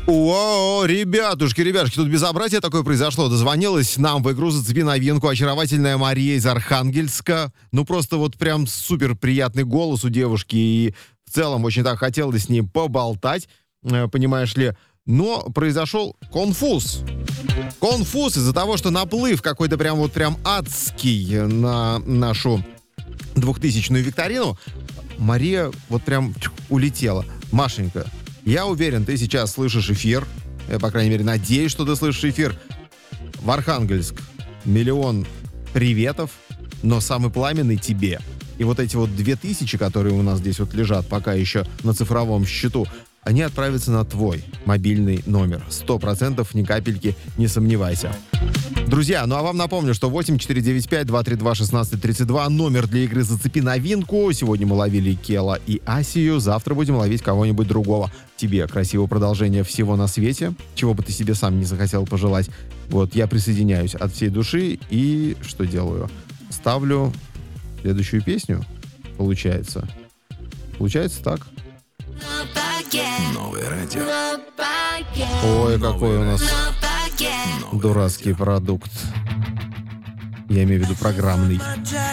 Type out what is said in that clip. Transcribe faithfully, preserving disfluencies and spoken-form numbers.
О, ребятушки, ребятушки, тут безобразие такое произошло. Дозвонилась нам в игру «Зацепи новинку» очаровательная Мария из Архангельска. Ну, просто вот прям супер приятный голос у девушки. И в целом очень так хотелось с ней поболтать, понимаешь ли. Но произошел конфуз. Конфуз из-за того, что наплыв какой-то прям вот прям адский на нашу двухтысячную викторину. Мария вот прям улетела. Машенька, я уверен, ты сейчас слышишь эфир. Я, по крайней мере, надеюсь, что ты слышишь эфир. В Архангельск миллион приветов, но самый пламенный тебе. И вот эти вот две тысячи, которые у нас здесь вот лежат пока еще на цифровом счету, они отправятся на твой мобильный номер. Сто процентов, ни капельки, не сомневайся. Друзья, ну а вам напомню, что восемь четыре девять пять два три два шестнадцать тридцать два номер для игры «Зацепи новинку». Сегодня мы ловили Кела и Асию, завтра будем ловить кого-нибудь другого. Тебе красивого продолжения всего на свете, чего бы ты себе сам не захотел пожелать. Вот, я присоединяюсь от всей души и что делаю? Ставлю следующую песню, получается. Получается так. Новое радио. Ой, какой у нас дурацкий продукт. Я имею в виду программный.